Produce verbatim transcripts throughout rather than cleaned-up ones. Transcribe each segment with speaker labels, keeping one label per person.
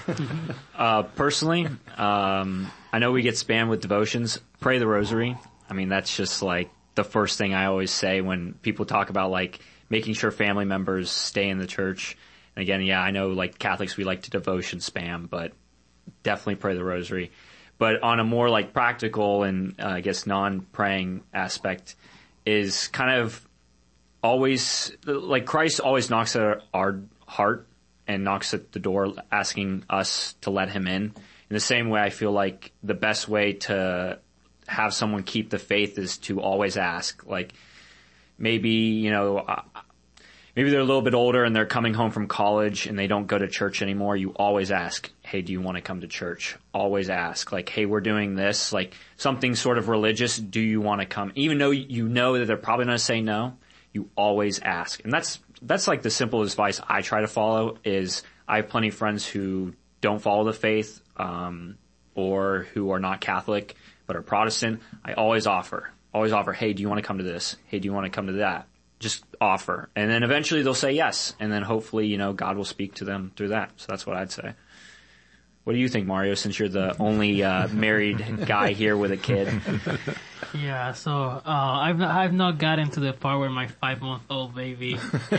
Speaker 1: uh, personally, um, I know we get spammed with devotions. Pray the rosary. I mean, that's just like the first thing I always say when people talk about like making sure family members stay in the church. And again, yeah, I know like Catholics, we like to devotion spam, but definitely pray the rosary. But on a more like practical and uh, I guess non-praying aspect is kind of always like Christ always knocks at our heart and knocks at the door asking us to let him in. In the same way, I feel like the best way to have someone keep the faith is to always ask. Like maybe, you know, uh, maybe they're a little bit older and they're coming home from college and they don't go to church anymore. You always ask, hey, do you want to come to church? Always ask. Like, hey, we're doing this, like something sort of religious. Do you want to come? Even though you know that they're probably going to say no, you always ask. And that's, that's like the simple advice I try to follow is I have plenty of friends who don't follow the faith, um, or who are not Catholic, but are Protestant. I always offer, always offer, hey, do you want to come to this? Hey, do you want to come to that? Just offer. And then eventually they'll say yes. And then hopefully, you know, God will speak to them through that. So that's what I'd say. What do you think, Mario, since you're the only uh, married guy here with a kid?
Speaker 2: Yeah, so uh, I've not, I've not gotten to the part where my five-month-old baby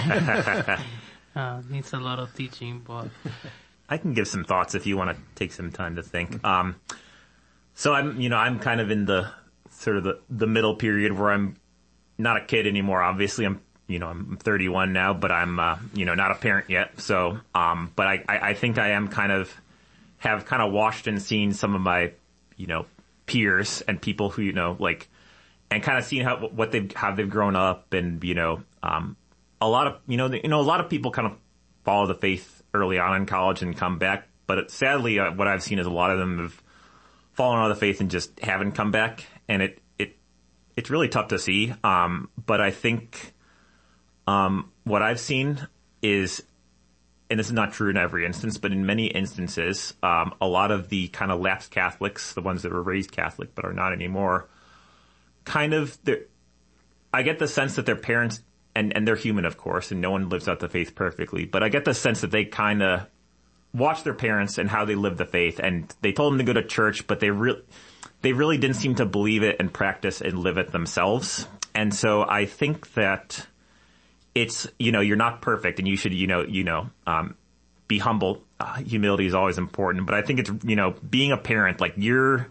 Speaker 2: uh, needs a lot of teaching, but
Speaker 3: I can give some thoughts if you want to take some time to think. Um, so I'm, you know, I'm kind of in the sort of the, the middle period where I'm not a kid anymore. Obviously, I'm, you know, I'm thirty-one now, but I'm, uh, you know, not a parent yet. So, um, but I, I, I think I am kind of, have kind of watched and seen some of my, you know, peers and people who, you know, like, and kind of seen how, what they've, how they've grown up and, you know, um, a lot of, you know, you know, a lot of people kind of follow the faith early on in college and come back. But it, sadly, uh, what I've seen is a lot of them have fallen out of the faith and just haven't come back. And it, it, it's really tough to see. Um, but I think, um, what I've seen is, and this is not true in every instance, but in many instances, um, a lot of the kind of lapsed Catholics, the ones that were raised Catholic but are not anymore, kind of, I get the sense that their parents, and, and they're human, of course, and no one lives out the faith perfectly, but I get the sense that they kind of watch their parents and how they live the faith, and they told them to go to church, but they really, they really didn't seem to believe it and practice and live it themselves. And so I think that it's, you know, you're not perfect and you should, you know, you know, um, be humble. Uh, humility is always important, but I think it's, you know, being a parent, like you're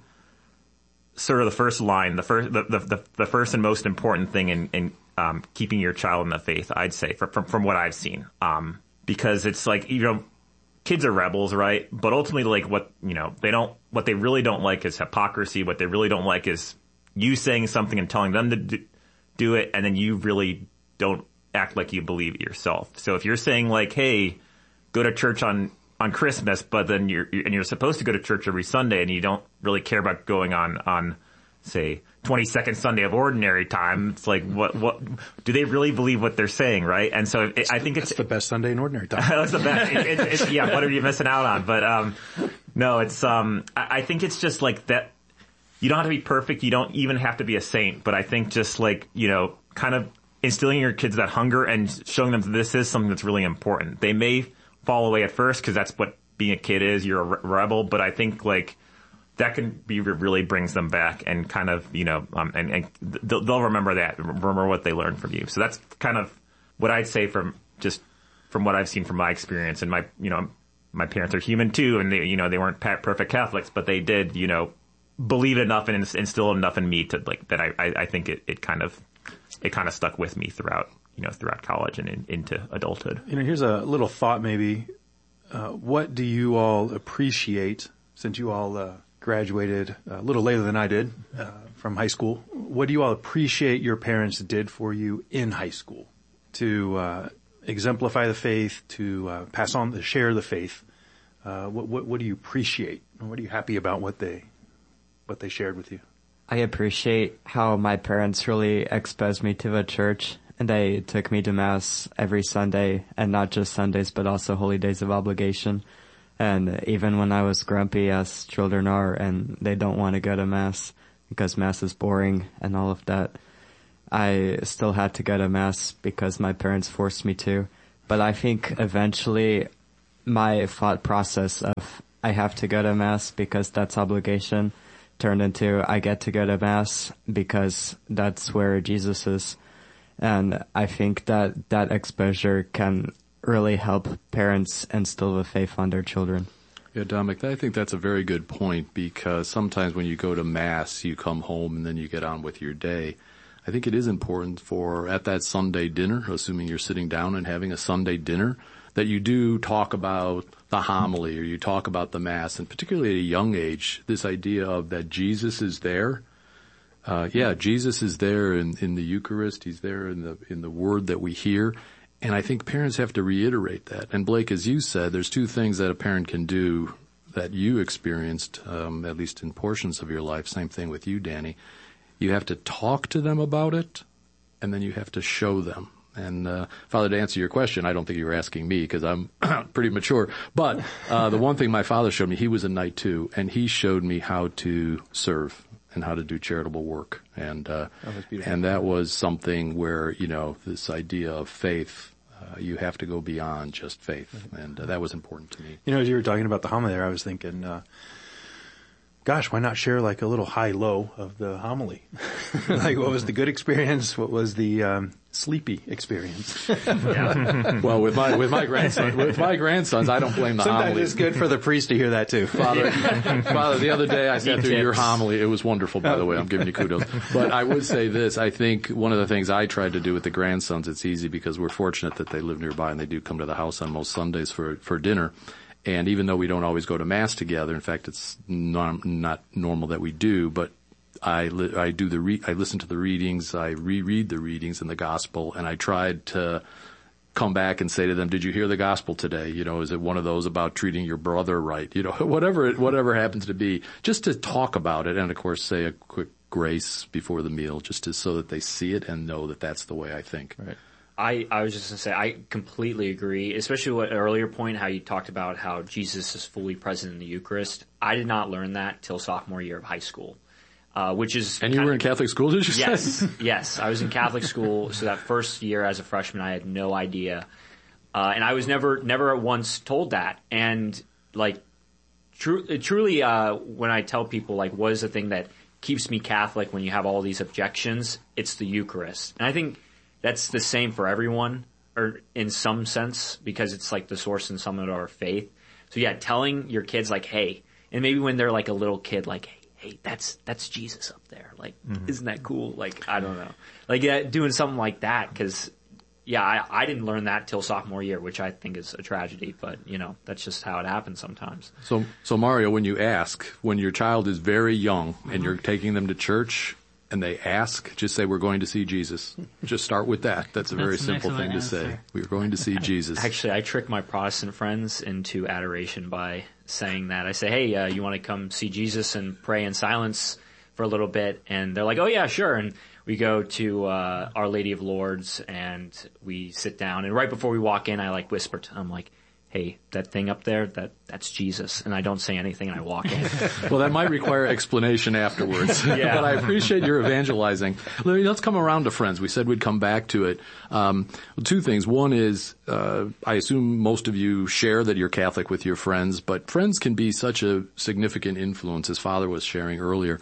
Speaker 3: sort of the first line, the first, the, the, the, the first and most important thing in, in, um, keeping your child in the faith, I'd say, from, from, from what I've seen. Um, because it's like, you know, kids are rebels, right? But ultimately, like what, you know, they don't, what they really don't like is hypocrisy. What they really don't like is you saying something and telling them to do, do it. And then you really don't act like you believe it yourself. So if you're saying like, hey, go to church on, on Christmas, but then you're, and you're supposed to go to church every Sunday and you don't really care about going on, on, say, twenty-second Sunday of ordinary time, it's like, what, what, do they really believe what they're saying, right? And so it, I think it's
Speaker 4: That's the best Sunday in ordinary time.
Speaker 3: That's the best. It, it, it's, yeah, what are you missing out on? But, um, no, it's, um, I, I think it's just like that. You don't have to be perfect. You don't even have to be a saint, but I think just like, you know, kind of instilling in your kids that hunger and showing them that this is something that's really important. They may fall away at first because that's what being a kid is. You're a re- rebel, but I think like that can be really brings them back and kind of, you know, um, and, and they'll, they'll remember that, remember what they learned from you. So that's kind of what I'd say from just from what I've seen from my experience. And my, you know, my parents are human too, and they, you know, they weren't perfect Catholics, but they did, you know, believe enough and instill enough in me to like that. I, I, I think it, it kind of. It kind of stuck with me throughout, you know, throughout college and in, into adulthood.
Speaker 4: You know, here's a little thought maybe. Uh, what do you all appreciate, since you all uh, graduated a little later than I did uh, from high school, what do you all appreciate your parents did for you in high school to uh, exemplify the faith, to uh, pass on, to share the faith? Uh, what, what, what do you appreciate? What are you happy about what they, what they shared with you?
Speaker 5: I appreciate how my parents really exposed me to the church, and they took me to Mass every Sunday, and not just Sundays, but also holy days of obligation. And even when I was grumpy, as children are, and they don't want to go to Mass because Mass is boring and all of that, I still had to go to Mass because my parents forced me to. But I think eventually my thought process of I have to go to Mass because that's obligation turned into I get to go to Mass because that's where Jesus is. And I think that that exposure can really help parents instill the faith on their children.
Speaker 6: Yeah, Dominic, I think that's a very good point, because sometimes when you go to Mass, you come home and then you get on with your day. I think it is important for, at that Sunday dinner, assuming you're sitting down and having a Sunday dinner, that you do talk about the homily, or you talk about the Mass, and particularly at a young age, this idea of that Jesus is there. Uh, yeah, Jesus is there in, in the Eucharist. He's there in the, in the word that we hear. And I think parents have to reiterate that. And Blake, as you said, there's two things that a parent can do that you experienced, um, at least in portions of your life. Same thing with you, Danny. You have to talk to them about it, and then you have to show them. And, uh, Father, to answer your question, I don't think you were asking me because I'm pretty mature. But, uh, the one thing my father showed me, he was a knight too, and he showed me how to serve and how to do charitable work. And, uh, oh, and that was something where, you know, this idea of faith, uh, you have to go beyond just faith. And uh, that was important to me.
Speaker 4: You know, as you were talking about the homily there, I was thinking, uh, gosh, why not share like a little high-low of the homily? Like, what was the good experience? What was the um, sleepy experience?
Speaker 6: Yeah. Well, with my with my grandson, with my grandsons, I don't blame the
Speaker 4: Sometimes
Speaker 6: homily.
Speaker 4: It's good for the priest to hear that too.
Speaker 6: Father, Father, the other day I sat through your homily. It was wonderful, by the way. I'm giving you kudos. But I would say this: I think one of the things I tried to do with the grandsons, it's easy because we're fortunate that they live nearby and they do come to the house on most Sundays for for dinner. And even though we don't always go to Mass together, in fact, it's not, not normal that we do, but I, li- I do the re- I listen to the readings, I reread the readings in the Gospel, and I tried to come back and say to them, did you hear the Gospel today? You know, is it one of those about treating your brother right? You know, whatever it, whatever happens to be, just to talk about it, and of course say a quick grace before the meal, just to, so that they see it and know that that's the way I think.
Speaker 1: Right. I, I was just going to say, I completely agree, especially what an earlier point, how you talked about how Jesus is fully present in the Eucharist. I did not learn that till sophomore year of high school, uh, which is...
Speaker 6: And you were in
Speaker 1: of,
Speaker 6: Catholic school, did you
Speaker 1: yes,
Speaker 6: say?
Speaker 1: Yes, yes. I was in Catholic school, so that first year as a freshman, I had no idea. Uh, and I was never, never once told that. And, like, tru- truly, uh, when I tell people, like, what is the thing that keeps me Catholic when you have all these objections, it's the Eucharist. And I think that's the same for everyone, or in some sense, because it's like the source and summit of our faith. So yeah, telling your kids like, hey, and maybe when they're like a little kid, like, hey, hey, that's, that's Jesus up there. Like, mm-hmm. Isn't that cool? Like, I don't know. Like, yeah, doing something like that, cause yeah, I, I didn't learn that till sophomore year, which I think is a tragedy, but you know, that's just how it happens sometimes.
Speaker 6: So, so Mario, when you ask, when your child is very young and mm-hmm. you're taking them to church, and they ask, just say, we're going to see Jesus. Just start with that. That's a very
Speaker 2: That's
Speaker 6: simple thing to
Speaker 2: answer.
Speaker 6: say. We're going to see Jesus.
Speaker 1: Actually, I trick my Protestant friends into adoration by saying that. I say, hey, uh, you want to come see Jesus and pray in silence for a little bit? And they're like, oh yeah, sure. And we go to uh Our Lady of Lourdes and we sit down. And right before we walk in, I like whisper to them, like, hey, that thing up there, that that's Jesus. And I don't say anything and I walk in.
Speaker 6: Well, that might require explanation afterwards.
Speaker 1: Yeah.
Speaker 6: But I appreciate your evangelizing. Let's come around to friends. We said we'd come back to it. Um, two things. One is, uh, I assume most of you share that you're Catholic with your friends, but friends can be such a significant influence, as Father was sharing earlier,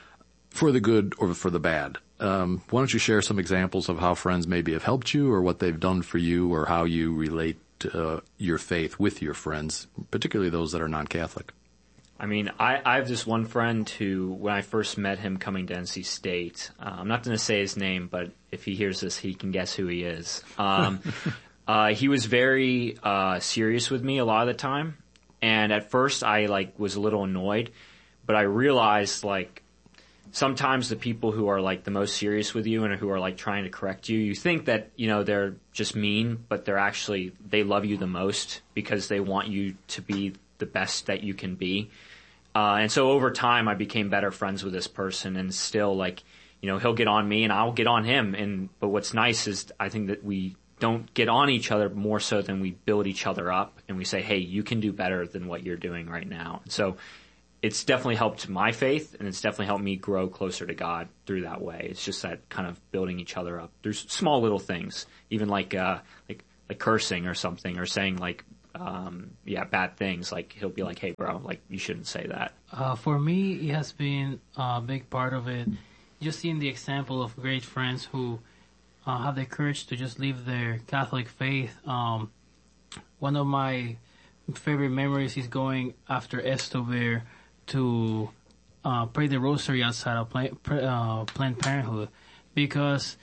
Speaker 6: for the good or for the bad. Um, why don't you share some examples of how friends maybe have helped you, or what they've done for you, or how you relate Uh, your faith with your friends, particularly those that are non-Catholic?
Speaker 1: I mean, I, I have this one friend who, when I first met him coming to N C State, uh, I'm not going to say his name, but if he hears this, he can guess who he is. Um, uh, he was very uh, serious with me a lot of the time, and at first I like was a little annoyed, but I realized like sometimes the people who are like the most serious with you and who are like trying to correct you, you think that, you know, they're just mean, but they're actually, they love you the most because they want you to be the best that you can be. Uh, and so over time I became better friends with this person, and still like, you know, he'll get on me and I'll get on him. And, but what's nice is I think that we don't get on each other more so than we build each other up, and we say, hey, you can do better than what you're doing right now. So it's definitely helped my faith, and it's definitely helped me grow closer to God through that way. It's just that kind of building each other up. There's small little things, even like, uh, like, like cursing or something, or saying like, um, yeah, bad things. Like he'll be like, "Hey, bro, like you shouldn't say that."
Speaker 2: Uh, for me, it has been a big part of it. Just seeing the example of great friends who uh, have the courage to just live their Catholic faith. Um, one of my favorite memories is going after Estover to uh, pray the rosary outside of Planned, uh, Planned Parenthood, because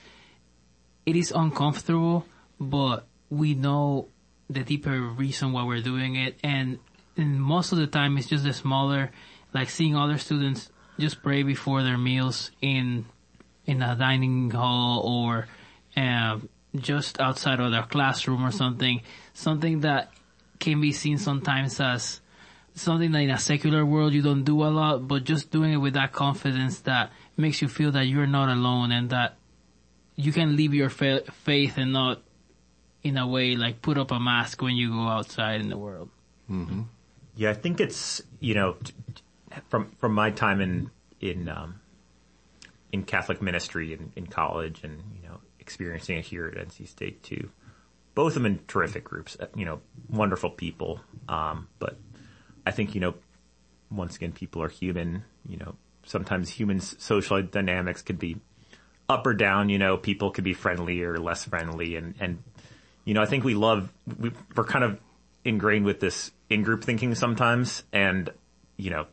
Speaker 2: it is uncomfortable, but we know the deeper reason why we're doing it, and, and most of the time it's just the smaller, like seeing other students just pray before their meals in in a dining hall or uh, just outside of their classroom or something, something that can be seen sometimes as something that in a secular world you don't do a lot, but just doing it with that confidence that makes you feel that you're not alone and that you can live your fa- faith and not, in a way, like put up a mask when you go outside in the world.
Speaker 3: Mm-hmm. Yeah, I think it's, you know, t- from from my time in in um, in Catholic ministry in, in college, and you know, experiencing it here at N C State too. Both of them in terrific groups, you know, wonderful people. Um, but I think, you know, once again, people are human. You know, sometimes human social dynamics can be up or down. You know, people could be friendly or less friendly, and and you know, I think we love we, we're kind of ingrained with this in-group thinking sometimes, and you know,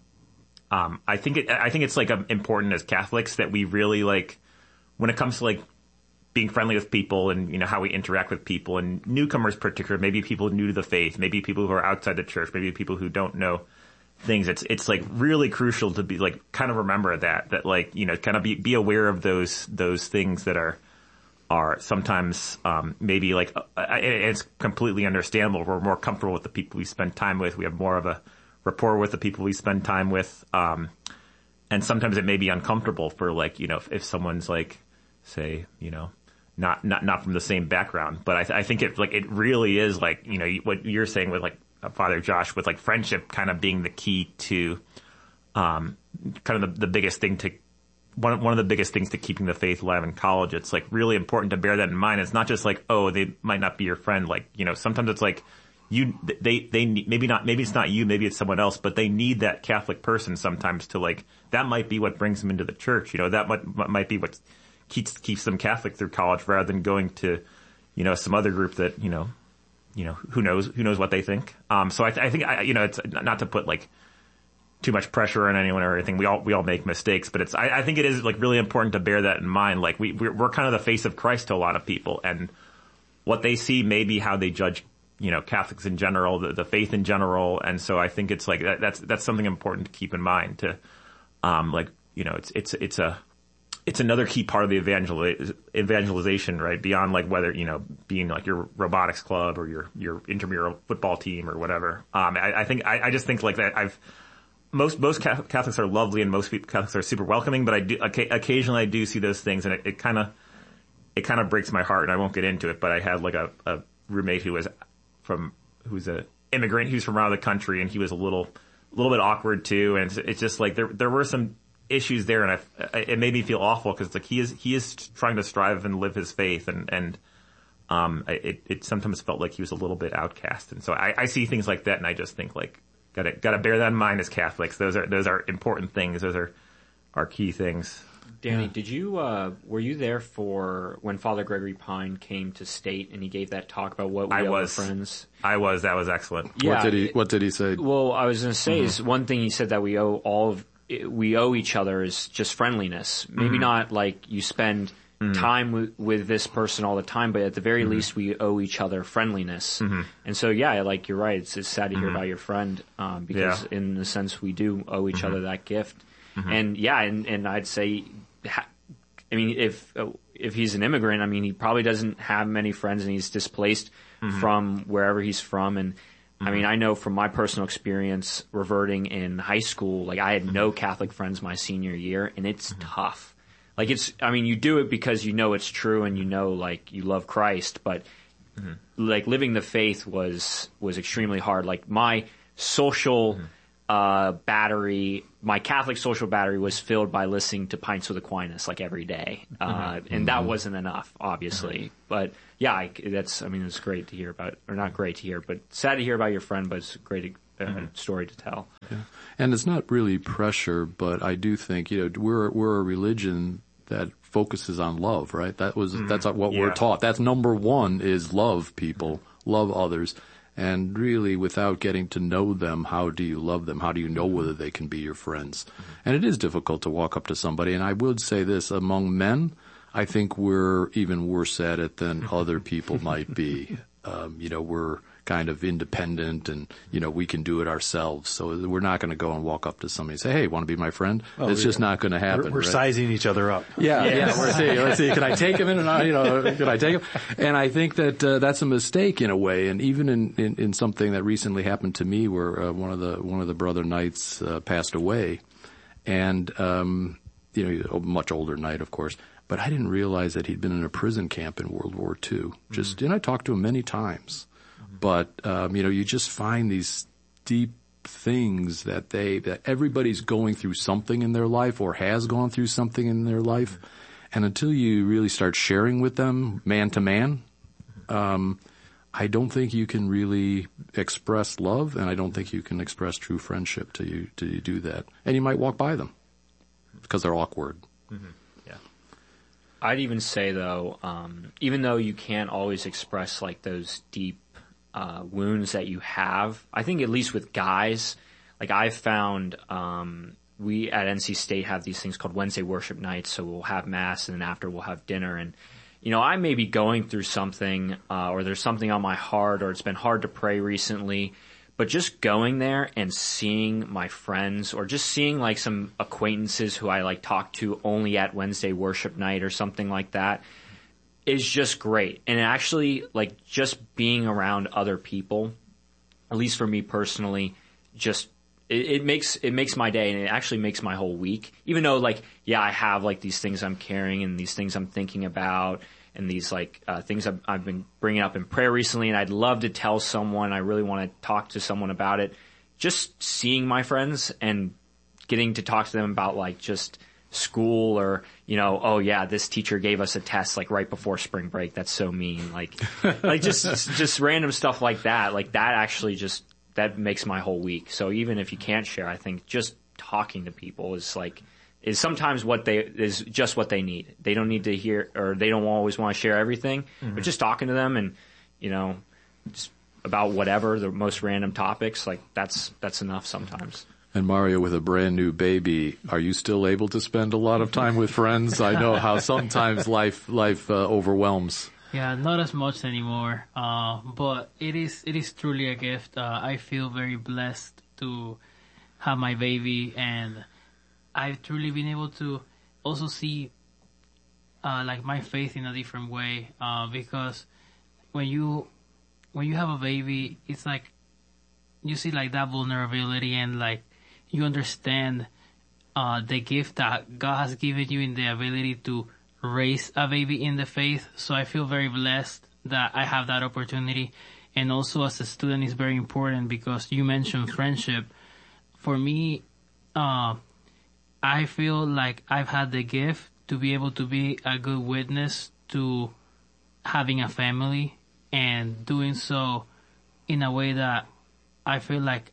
Speaker 3: um, I think it I think it's like um, important as Catholics that we really like when it comes to like being friendly with people and, you know, how we interact with people and newcomers particularly, maybe people new to the faith, maybe people who are outside the church, maybe people who don't know things. It's, it's like really crucial to be like, kind of remember that, that like, you know, kind of be, be aware of those, those things that are, are sometimes, um, maybe like, uh, it's completely understandable. We're more comfortable with the people we spend time with. We have more of a rapport with the people we spend time with. Um, and sometimes it may be uncomfortable for like, you know, if, if someone's like, say, you know, not, not, not from the same background, but I, th- I think it, like, it really is like, you know, what you're saying with like Father Josh, with like friendship kind of being the key to, um, kind of the, the biggest thing to, one, one of the biggest things to keeping the faith alive in college. It's like really important to bear that in mind. It's not just like, oh, they might not be your friend. Like, you know, sometimes it's like you, they, they, maybe not, maybe it's not you, maybe it's someone else, but they need that Catholic person sometimes to like, that might be what brings them into the church. You know, that might, might be what keeps, keeps them Catholic through college rather than going to, you know, some other group that, you know, you know, who knows, who knows what they think. Um, so I, th- I think, I, you know, it's not to put like too much pressure on anyone or anything. We all, we all make mistakes, but it's, I, I think it is like really important to bear that in mind. Like we, we're, we're kind of the face of Christ to a lot of people, and what they see may be how they judge, you know, Catholics in general, the, the faith in general. And so I think it's like, that, that's, that's something important to keep in mind to, um, like, you know, it's, it's, it's a, it's another key part of the evangel- evangelization, right? Beyond like whether, you know, being like your robotics club or your, your intramural football team or whatever. Um, I, I think, I, I just think like that I've, most, most Catholics are lovely and most Catholics are super welcoming, but I do, occasionally I do see those things, and it, it kind of, it kind of breaks my heart, and I won't get into it, but I had like a, a roommate who was from, who's a immigrant, who's from around the country, and he was a little, a little bit awkward too, and it's, it's just like there, there were some issues there, and I, it made me feel awful because like he is, he is trying to strive and live his faith, and, and, um, it, it sometimes felt like he was a little bit outcast, and so I, I see things like that, and I just think like, gotta, gotta bear that in mind as Catholics. Those are, those are important things. Those are, are key things.
Speaker 1: Danny, did you, uh, were you there for when Father Gregory Pine came to State and he gave that talk about what we
Speaker 3: I
Speaker 1: owe
Speaker 3: was,
Speaker 1: our friends?
Speaker 3: I was, that was excellent.
Speaker 1: Yeah.
Speaker 6: What did he, what did he say?
Speaker 1: Well, I was going to say
Speaker 6: Mm-hmm.
Speaker 1: is one thing he said that we owe all of, we owe each other is just friendliness. Maybe
Speaker 6: Mm-hmm.
Speaker 1: not like you spend mm-hmm. time with, with this person all the time, but at the very mm-hmm. least we owe each other friendliness. Mm-hmm. And so, yeah, like you're right. It's, it's sad to hear mm-hmm. about your friend, um, because yeah. in a sense we do owe each mm-hmm. other that gift. Mm-hmm. And yeah, and, and I'd say, I mean, if, if he's an immigrant, I mean, he probably doesn't have many friends and he's displaced mm-hmm. from wherever he's from. And mm-hmm. I mean, I know from my personal experience reverting in high school, like I had mm-hmm. no Catholic friends my senior year, and it's mm-hmm. tough. Like it's, I mean, you do it because you know it's true and you know, like, you love Christ, but mm-hmm. like living the faith was, was extremely hard. Like my social, mm-hmm. uh, battery, my Catholic social battery was filled by listening to Pints with Aquinas like every day. Uh, mm-hmm. And that wasn't enough, obviously. Mm-hmm. But yeah, I, that's, I mean, it's great to hear about, or not great to hear, but sad to hear about your friend, but it's a great uh, mm-hmm. story to tell.
Speaker 6: Yeah. And it's not really pressure, but I do think, you know, we're, we're a religion that focuses on love, right? That was, mm-hmm. that's what yeah. we're taught. That's number one is love people, love others. And really, without getting to know them, how do you love them? How do you know whether they can be your friends? And it is difficult to walk up to somebody. And I would say this, among men, I think we're even worse at it than other people might be. Um, you know, we're kind of independent and, you know, we can do it ourselves. So we're not going to go and walk up to somebody and say, hey, want to be my friend? Oh, it's yeah. just not going to happen.
Speaker 4: We're, we're
Speaker 6: right?
Speaker 4: sizing each other up.
Speaker 6: Yeah, yes. yeah. Let's see, let's see. Can I take him in or not? You know, can I take him? And I think that uh, that's a mistake in a way. And even in, in, in something that recently happened to me where uh, one of the, one of the brother knights uh, passed away. And, um, you know, a much older knight, of course. But I didn't realize that he'd been in a prison camp in World War Two. Just, mm-hmm. and I talked to him many times. But, um, you know, you just find these deep things that they, that everybody's going through something in their life or has gone through something in their life. And until you really start sharing with them man to man, um, I don't think you can really express love, and I don't think you can express true friendship till you, till you do that. And you might walk by them because they're awkward.
Speaker 1: Mm-hmm. Yeah. I'd even say, though, um, even though you can't always express like those deep Uh, wounds that you have, I think at least with guys, like I've found, um, we at N C State have these things called Wednesday worship nights. So we'll have mass and then after we'll have dinner. And, you know, I may be going through something, uh, or there's something on my heart or it's been hard to pray recently, but just going there and seeing my friends or just seeing like some acquaintances who I like talk to only at Wednesday worship night or something like that is just great. And actually, like, just being around other people, at least for me personally, just, it, it makes, it makes my day and it actually makes my whole week. Even though, like, yeah, I have, like, these things I'm carrying and these things I'm thinking about and these, like, uh, things I've, I've been bringing up in prayer recently and I'd love to tell someone, I really want to talk to someone about it. Just seeing my friends and getting to talk to them about, like, just school or, you know, oh yeah, this teacher gave us a test like right before spring break. That's so mean. Like, like just, just random stuff like that. Like that actually just, that makes my whole week. So even if you can't share, I think just talking to people is like, is sometimes what they, is just what they need. They don't need to hear, or they don't always want to share everything, mm-hmm. but just talking to them and, you know, just about whatever, the most random topics, like that's, that's enough sometimes.
Speaker 6: And Mario, with a brand new baby, are you still able to spend a lot of time with friends? I know how sometimes life life uh, overwhelms.
Speaker 2: Yeah, not as much anymore. Uh, but it is it is truly a gift. Uh, I feel very blessed to have my baby, and I've truly been able to also see uh, like my faith in a different way. Uh, because when you when you have a baby, it's like you see like that vulnerability and like. You understand uh, the gift that God has given you in the ability to raise a baby in the faith. So I feel very blessed that I have that opportunity. And also as a student, it's very important because you mentioned friendship. For me, uh, I feel like I've had the gift to be able to be a good witness to having a family and doing so in a way that I feel like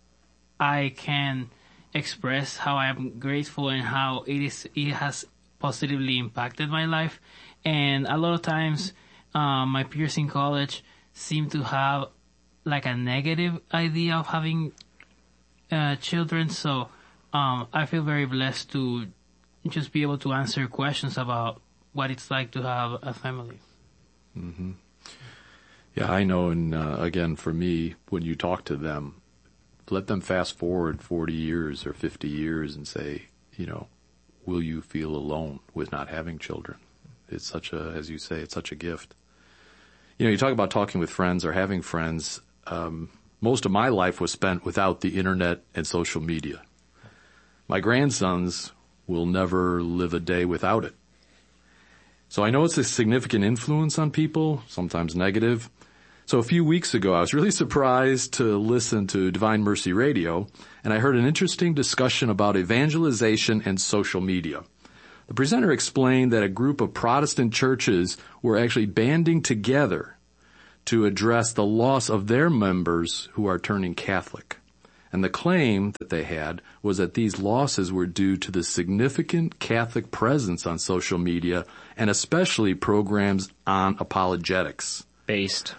Speaker 2: I can express how I am grateful and how it is it has positively impacted my life. And a lot of times, uh, my peers in college seem to have like a negative idea of having uh, children. So um, I feel very blessed to just be able to answer questions about what it's like to have a family.
Speaker 6: Mm-hmm. Yeah, I know. And uh, again, for me, when you talk to them, let them fast forward forty years or fifty years and say, you know, will you feel alone with not having children? It's such a, as you say, it's such a gift. You know, you talk about talking with friends or having friends. Um, most of my life was spent without the internet and social media. My grandsons will never live a day without it. So I know it's a significant influence on people, sometimes negative. So a few weeks ago, I was really surprised to listen to Divine Mercy Radio, and I heard an interesting discussion about evangelization and social media. The presenter explained that a group of Protestant churches were actually banding together to address the loss of their members who are turning Catholic. And the claim that they had was that these losses were due to the significant Catholic presence on social media, and especially programs on apologetics.
Speaker 1: Based.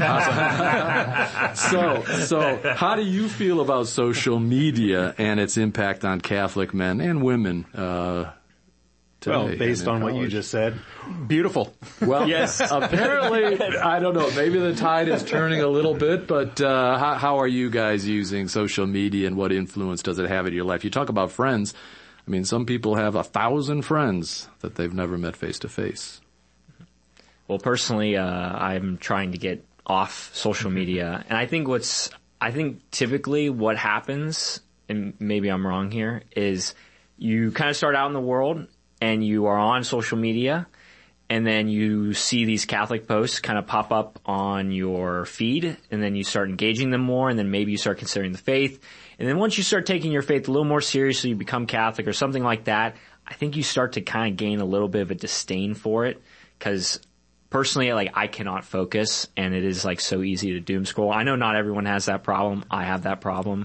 Speaker 6: so, so how do you feel about social media and its impact on Catholic men and women, uh,
Speaker 4: Well, based on what you just said, beautiful.
Speaker 6: Well, yes. Apparently, I don't know. Maybe the tide is turning a little bit, but uh, how, how are you guys using social media, and what influence does it have in your life? You talk about friends. I mean, some people have a thousand friends that they've never met face to face.
Speaker 1: Well, personally, uh, I'm trying to get off social media, and I think what's, I think typically what happens, and maybe I'm wrong here, is you kind of start out in the world, and you are on social media, and then you see these Catholic posts kind of pop up on your feed, and then you start engaging them more, and then maybe you start considering the faith. And then once you start taking your faith a little more seriously, you become Catholic or something like that, I think you start to kind of gain a little bit of a disdain for it, because personally, like, I cannot focus, and it is like so easy to doom scroll. I know not everyone has that problem. I have that problem.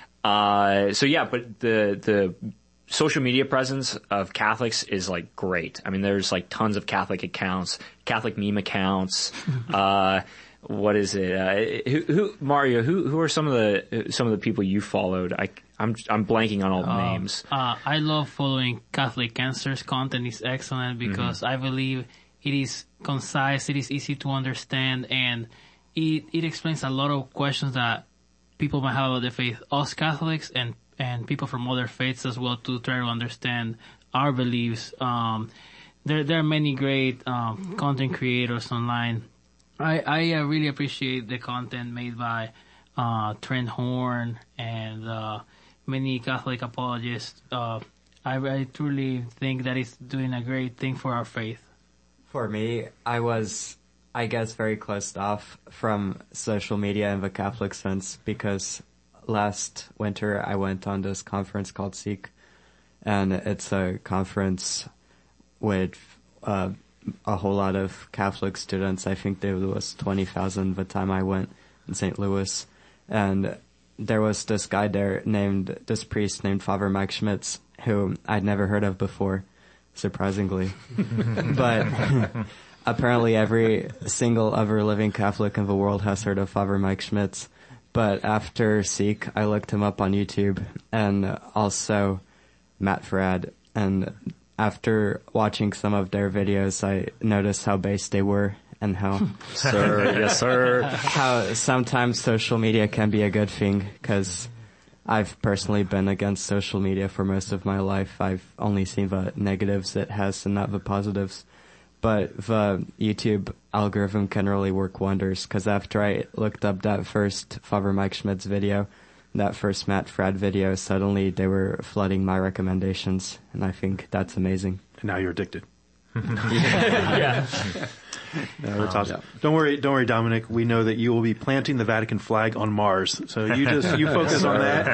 Speaker 1: Uh, so yeah, but the, the, social media presence of Catholics is like great. I mean, there's like tons of Catholic accounts, Catholic meme accounts. uh, what is it? Uh, who, who, Mario, who, who are some of the, some of the people you followed? I, I'm, I'm blanking on all the
Speaker 2: uh,
Speaker 1: names.
Speaker 2: Uh, I love following Catholic Cancer's content. It's excellent because mm-hmm. I believe it is concise, it is easy to understand, and it, it explains a lot of questions that people might have about the faith. Us Catholics and and people from other faiths as well, to try to understand our beliefs. Um, there, there are many great um, content creators online. I, I uh, really appreciate the content made by uh, Trent Horn and uh, many Catholic apologists. Uh, I, I truly think that it's doing a great thing for our faith.
Speaker 5: For me, I was, I guess, very closed off from social media in the Catholic sense, because last winter I went on this conference called Seek, and it's a conference with uh, a whole lot of Catholic students. I think there was twenty thousand the time I went in Saint Louis, and there was this guy there named, this priest named Father Mike Schmitz, who I'd never heard of before, surprisingly. But apparently every single other living Catholic in the world has heard of Father Mike Schmitz. But after Seek, I looked him up on YouTube, and also Matt Frad. And after watching some of their videos, I noticed how based they were, and how,
Speaker 1: sir, yes, sir,
Speaker 5: how sometimes social media can be a good thing, because I've personally been against social media for most of my life. I've only seen the negatives it has and not the positives. But the YouTube algorithm can really work wonders, because after I looked up that first Father Mike Schmitz video, that first Matt Frad video, suddenly they were flooding my recommendations, and I think that's amazing.
Speaker 4: And now you're addicted.
Speaker 1: yeah.
Speaker 4: No, that's awesome. Yeah. Don't worry, don't worry, Dominic. We know that you will be planting the Vatican flag on Mars, so you just you focus on that.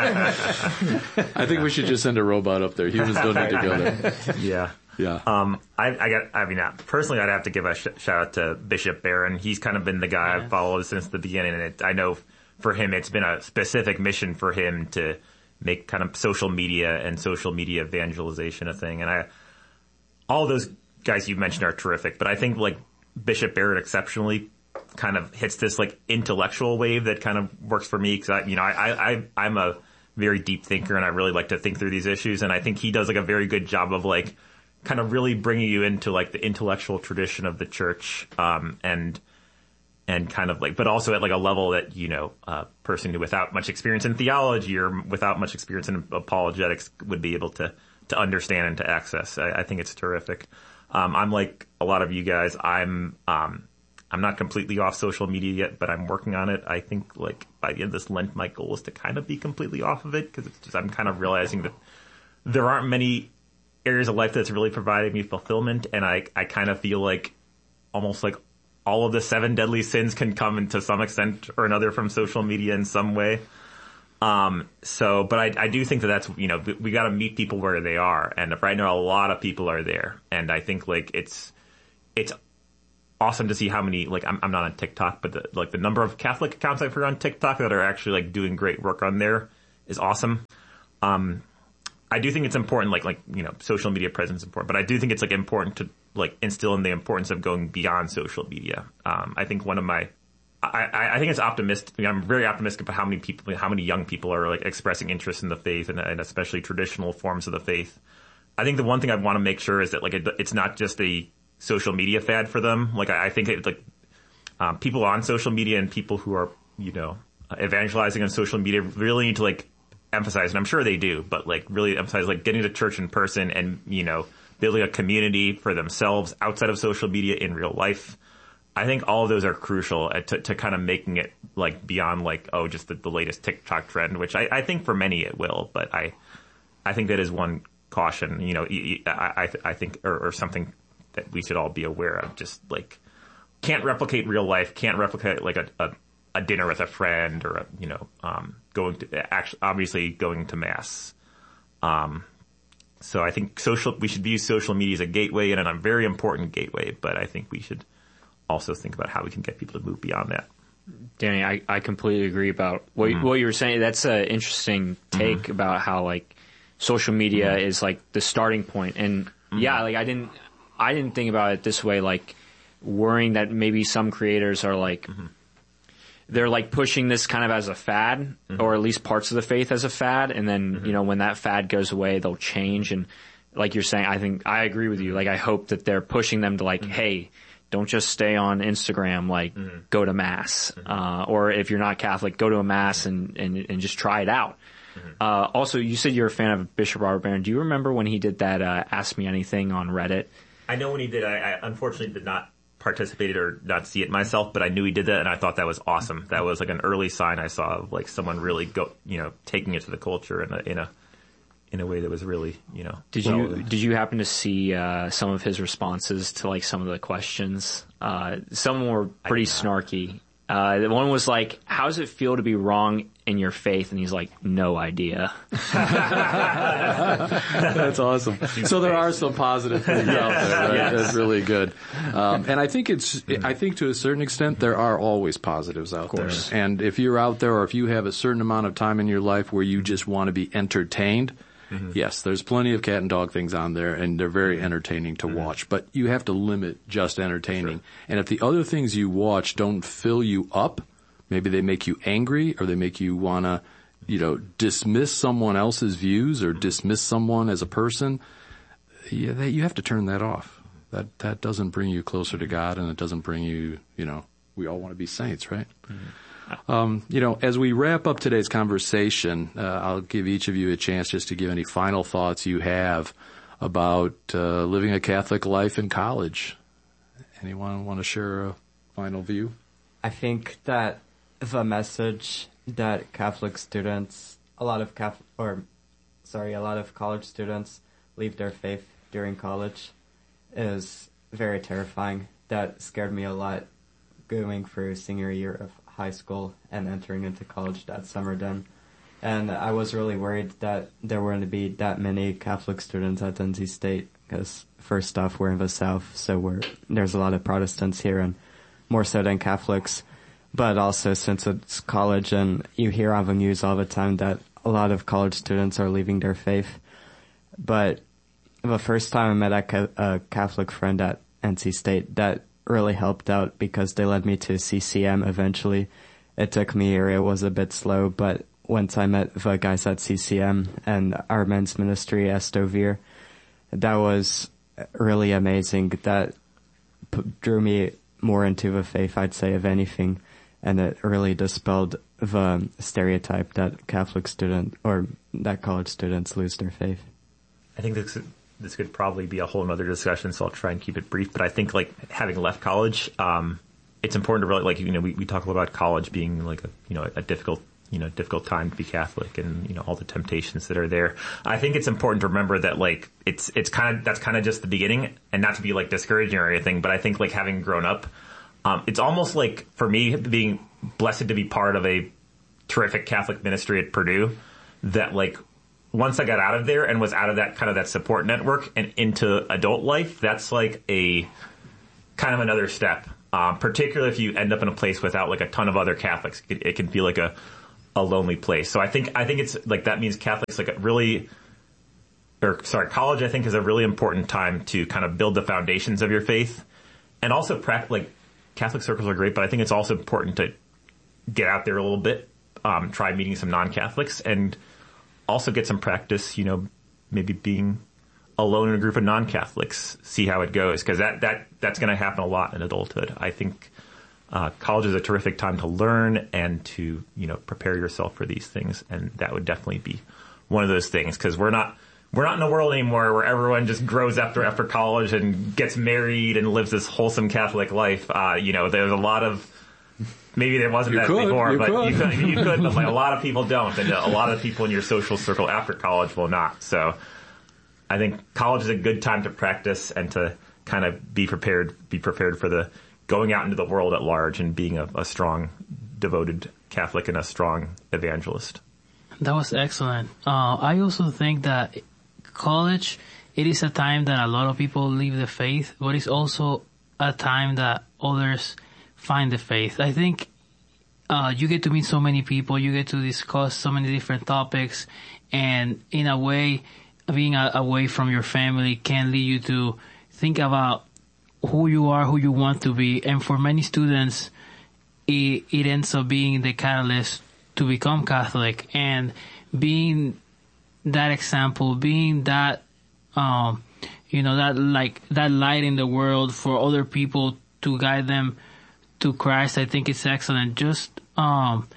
Speaker 6: I think we should just send a robot up there. Humans don't need to go there.
Speaker 3: Yeah.
Speaker 6: Yeah.
Speaker 3: Um, I, I got, I mean, uh, personally, I'd have to give a sh- shout out to Bishop Barron. He's kind of been the guy yeah. I've followed since the beginning. And it, I know for him, it's been a specific mission for him to make kind of social media and social media evangelization a thing. And I, all those guys you mentioned are terrific, but I think like Bishop Barron exceptionally kind of hits this like intellectual wave that kind of works for me. Cause I, you know, I, I, I'm a very deep thinker and I really like to think through these issues. And I think he does like a very good job of like, kind of really bringing you into like the intellectual tradition of the church, um, and, and kind of like, but also at like a level that, you know, a person who without much experience in theology or without much experience in apologetics would be able to, to understand and to access. I, I think it's terrific. Um, I'm like a lot of you guys. I'm, um, I'm not completely off social media yet, but I'm working on it. I think like by the end of this Lent, my goal is to kind of be completely off of it, because it's just, I'm kind of realizing that there aren't many areas of life that's really provided me fulfillment, and I, I kind of feel like almost like all of the seven deadly sins can come in to some extent or another from social media in some way. Um, so, but I, I do think that that's, you know, we got to meet people where they are. And right now, a lot of people are there. And I think like it's, it's awesome to see how many, like, I'm, I'm not on TikTok, but the, like the number of Catholic accounts I've heard on TikTok that are actually like doing great work on there is awesome. Um, I do think it's important, like, like, you know, social media presence is important, but I do think it's like important to like instill in the importance of going beyond social media. Um, I think one of my, I, I think it's optimistic. I'm very optimistic about how many people, how many young people are like expressing interest in the faith and, and especially traditional forms of the faith. I think the one thing I want to make sure is that like it, it's not just a social media fad for them. Like I, I think it, like um, people on social media and people who are, you know, evangelizing on social media really need to like emphasize, and I'm sure they do, but like really emphasize like getting to church in person and, you know, building a community for themselves outside of social media in real life. I think all of those are crucial to, to kind of making it like beyond like, oh, just the, the latest TikTok trend, which I, I think for many it will, but I, I think that is one caution, you know, I, I, I think, or, or something that we should all be aware of. Just like can't replicate real life, can't replicate like a, a, a dinner with a friend or, a, you know, um, going to actually, obviously going to mass. Um, so I think social, we should view social media as a gateway and a very important gateway, but I think we should also think about how we can get people to move beyond that.
Speaker 1: Danny, I, I completely agree about what, mm-hmm. what you were saying. That's an interesting take mm-hmm. about how like social media mm-hmm. is like the starting point. And mm-hmm. yeah, like I didn't, I didn't think about it this way, like worrying that maybe some creators are like, mm-hmm. they're like pushing this kind of as a fad mm-hmm. or at least parts of the faith as a fad. And then, mm-hmm. you know, when that fad goes away, they'll change. And like you're saying, I think I agree with you. Like I hope that they're pushing them to like, mm-hmm. hey, don't just stay on Instagram, like mm-hmm. go to mass. Mm-hmm. Uh, or if you're not Catholic, go to a mass and, and, and just try it out. Mm-hmm. Uh, also, you said you're a fan of Bishop Robert Barron. Do you remember when he did that, uh, Ask Me Anything on Reddit?
Speaker 3: I know when he did, I, I unfortunately did not participate or not see it myself, but I knew he did that and I thought that was awesome. That was like an early sign I saw of like someone really go, you know, taking it to the culture in a, in a, in a way that was really, you know.
Speaker 1: Did well, you did you happen to see uh, some of his responses to like some of the questions? Uh, some were pretty snarky. Uh, the one was like, "How does it feel to be wrong in your faith?" And he's like, "No idea."
Speaker 6: That's awesome. So there are some positive things out there. Right? Yes. That's really good. Um, and I think it's, I think to a certain extent, there are always positives out there. And if you're out there, or if you have a certain amount of time in your life where you just want to be entertained. Mm-hmm. Yes, there's plenty of cat and dog things on there, and they're very entertaining to mm-hmm. watch. But you have to limit just entertaining. Sure. And if the other things you watch don't fill you up, maybe they make you angry, or they make you want to, you know, dismiss someone else's views or dismiss someone as a person, yeah, they, you have to turn that off. That that doesn't bring you closer to God, and it doesn't bring you, you know, we all want to be saints, right? Mm-hmm. Um, you know, as we wrap up today's conversation, uh, I'll give each of you a chance just to give any final thoughts you have about uh, living a Catholic life in college. Anyone want to share a final view?
Speaker 5: I think that the message that Catholic students, a lot of Catholic, or sorry, a lot of college students leave their faith during college is very terrifying. That scared me a lot going through senior year of high school and entering into college that summer then. And I was really worried that there weren't to be that many Catholic students at N C State because first off, we're in the South, so we're, there's a lot of Protestants here and more so than Catholics. But also since it's college and you hear on the news all the time that a lot of college students are leaving their faith. But the first time I met a, ca- a Catholic friend at N C State, that really helped out because they led me to C C M eventually. It took me a year. It was a bit slow, but once I met the guys at C C M and our men's ministry, Estovir, that was really amazing. That p- drew me more into the faith, I'd say, of anything. And it really dispelled the stereotype that Catholic student or that college students lose their faith.
Speaker 3: I think this this could probably be a whole other discussion, so I'll try and keep it brief. But I think, like, having left college, um, it's important to really, like, you know, we, we talk a lot about college being like a, you know, a difficult, you know, difficult time to be Catholic and, you know, all the temptations that are there. I think it's important to remember that, like, it's, it's kind of, that's kind of just the beginning, and not to be, like, discouraging or anything, but I think, like, having grown up, Um, it's almost like, for me, being blessed to be part of a terrific Catholic ministry at Purdue, that like once I got out of there and was out of that kind of that support network and into adult life, that's like a kind of another step. Um, particularly if you end up in a place without like a ton of other Catholics, it, it can feel like a, a lonely place. So I think I think it's like that means Catholics like a really, or sorry, college I think is a really important time to kind of build the foundations of your faith, and also pra- like Catholic circles are great, but I think it's also important to get out there a little bit. Um, try meeting some non-Catholics and also get some practice, you know, maybe being alone in a group of non-Catholics, see how it goes. Cause that, that, that's going to happen a lot in adulthood. I think, uh, college is a terrific time to learn and to, you know, prepare yourself for these things. And that would definitely be one of those things. Cause we're not, we're not in a world anymore where everyone just grows after, after college and gets married and lives this wholesome Catholic life. Uh, you know, there's a lot of, maybe there wasn't
Speaker 6: You
Speaker 3: that
Speaker 6: could,
Speaker 3: before,
Speaker 6: you
Speaker 3: but
Speaker 6: could.
Speaker 3: you could, you could, but like a lot of people don't, and a lot of people in your social circle after college will not. So I think college is a good time to practice and to kind of be prepared, be prepared for the going out into the world at large and being a, a strong, devoted Catholic and a strong evangelist.
Speaker 2: That was excellent. Uh, I also think that college, it is a time that a lot of people leave the faith, but it's also a time that others find the faith. I think uh, you get to meet so many people, you get to discuss so many different topics, and in a way, being a- away from your family can lead you to think about who you are, who you want to be, and for many students, it, it ends up being the catalyst to become Catholic, and being that example, being that, um, you know, that like that light in the world for other people to guide them to Christ. I think it's excellent. Just, um,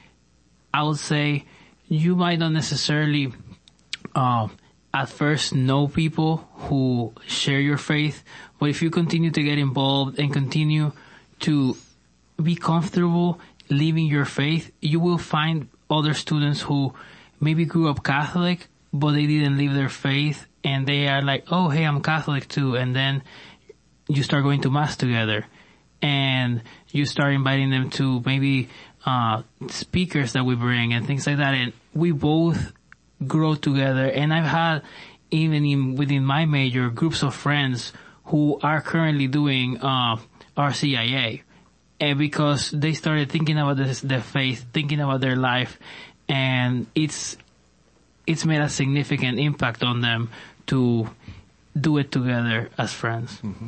Speaker 2: I would say you might not necessarily, um, at first know people who share your faith, but if you continue to get involved and continue to be comfortable living your faith, you will find other students who maybe grew up Catholic, but they didn't live their faith, and they are like, oh, hey, I'm Catholic too. And then you start going to Mass together, and you start inviting them to maybe uh speakers that we bring and things like that, and we both grow together. And I've had, even in within my major, groups of friends who are currently doing uh R C I A, and because they started thinking about this, their faith, thinking about their life, and it's it's made a significant impact on them to do it together as friends.
Speaker 6: Mm-hmm.